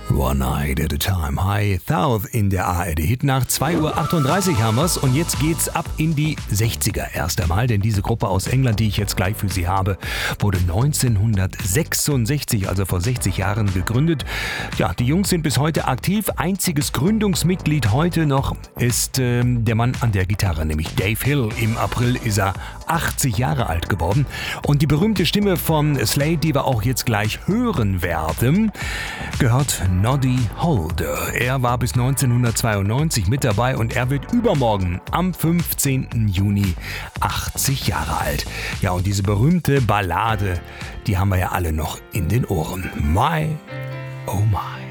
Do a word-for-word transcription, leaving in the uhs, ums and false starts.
One Night at a Time. Hi, South in der A R D-Hit. Nach zwei Uhr achtunddreißig haben wir's und jetzt geht's ab in die sechziger erst einmal, denn diese Gruppe aus England, die ich jetzt gleich für Sie habe, wurde neunzehnhundertsechsundsechzig, also vor sechzig Jahren gegründet. Ja, die Jungs sind bis heute aktiv. Einziges Gründungsmitglied heute noch ist ähm, der Mann an der Gitarre, nämlich Dave Hill. Im April ist er achtzig Jahre alt geworden. Und die berühmte Stimme von Slade, die wir auch jetzt gleich hören werden, gehört Noddy Holder. Er war bis neunzehnhundertzweiundneunzig mit dabei und er wird übermorgen am fünfzehnten Juni achtzig Jahre alt. Ja, und diese berühmte Ballade, die haben wir ja alle noch in den Ohren. My, oh my.